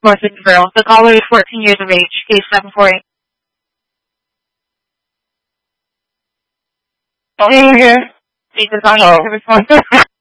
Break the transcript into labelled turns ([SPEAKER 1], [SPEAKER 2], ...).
[SPEAKER 1] Northern Girl. The caller is 14 years of age. Case 748.
[SPEAKER 2] Okay, you're here.
[SPEAKER 1] Please respond.